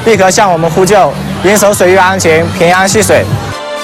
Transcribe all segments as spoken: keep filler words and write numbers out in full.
立刻向我们呼救，严守水域安全，平安戏水。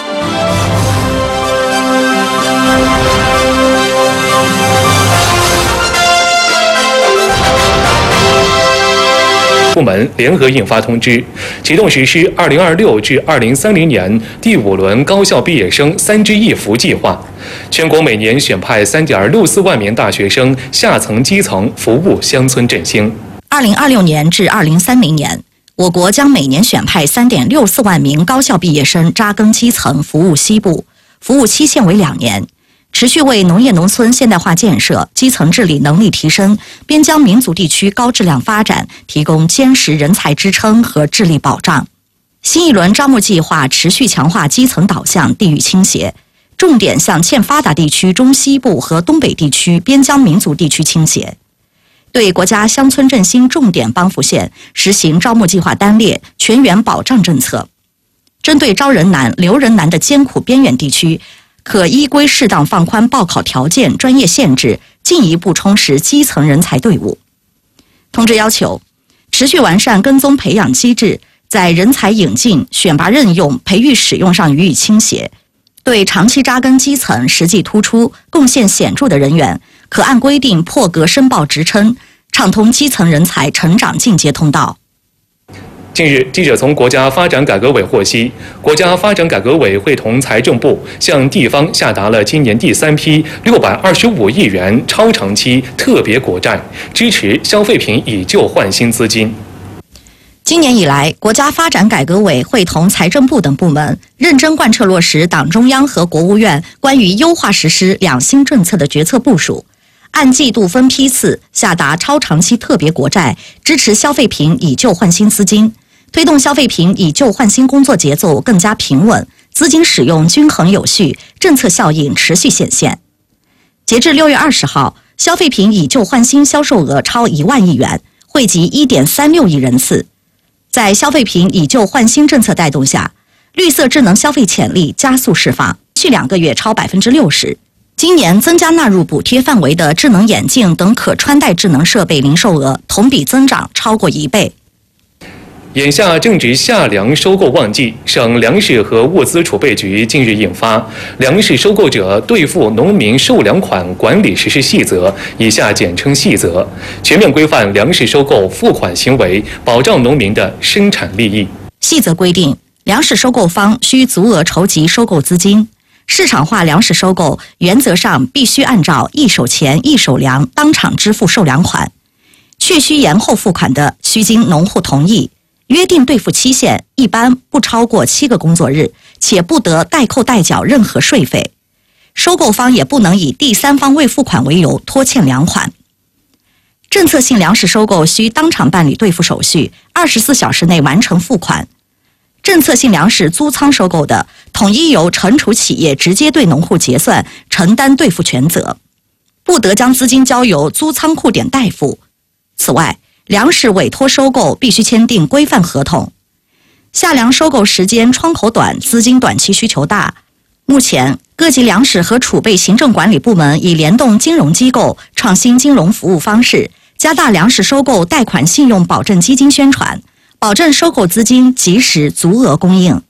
部门联合印发通知，启动实施二零二六至二零三零年第五轮高校毕业生三支一扶计划，全国每年选派三点六四万名大学生下层基层服务乡村振兴。 二零二六年至二零三零年，我国将每年选派三点六四万名高校毕业生扎根基层，服务西部，服务期限为两年。持续为农业农村现代化建设、基层治理能力提升、边疆民族地区高质量发展提供坚实人才支撑和智力保障。新一轮招募计划持续强化基层导向、地域倾斜，重点向欠发达地区中西部和东北地区边疆民族地区倾斜。对国家乡村振兴重点帮扶县实行招募计划单列、全员保障政策，针对招人难、留人难的艰苦边远地区，可依规适当放宽报考条件、专业限制，进一步充实基层人才队伍。通知要求，持续完善跟踪培养机制，在人才引进、选拔任用、培育使用上予以倾斜。对长期扎根基层、实际突出、贡献显著的人员，可按规定破格申报职称，畅通基层人才成长进阶通道。 近日，记者从国家发展改革委获悉，国家发展改革委会同财政部向地方下达了今年第三批六百二十五亿元超长期特别国债，支持消费品以旧换新资金。 今年以来，国家发展改革委会同财政部等部门认真贯彻落实党中央和国务院关于优化实施两新政策的决策部署，按季度分批次下达超长期特别国债，支持消费品以旧换新资金，推动消费品以旧换新工作节奏更加平稳，资金使用均衡有序，政策效应持续显现。截至六月二十号，消费品以旧换新销售额超一万亿元，惠及一点三六亿人次。在消费品以旧换新政策带动下，绿色智能消费潜力加速释放，去两个月超百分之六十。今年增加纳入补贴范围的智能眼镜等可穿戴智能设备零售额同比增长超过一倍。 眼下正值夏粮收购旺季，省粮食和物资储备局近日印发《粮食收购者兑付农民售粮款管理实施细则》（以下简称细则），全面规范粮食收购付款行为，保障农民的生产利益。 细则规定，粮食收购方需足额筹集收购资金，市场化粮食收购原则上必须按照一手钱一手粮当场支付售粮款，确需延后付款的，需经农户同意。约定兑付期限一般不超过七个工作日，且不得代扣代缴任何税费。收购方也不能以第三方未付款为由拖欠粮款。政策性粮食收购需当场办理兑付手续，二十四小时内完成付款。政策性粮食租仓收购的，统一由惩处企业直接对农户结算，承担兑付全责，不得将资金交由租仓库点代付。此外，粮食委托收购必须签订规范合同。夏粮收购时间窗口短，资金短期需求大。目前，各级粮食和储备行政管理部门已联动金融机构，创新金融服务方式，加大粮食收购贷款信用保证基金宣传，保证收购资金及时足额供应。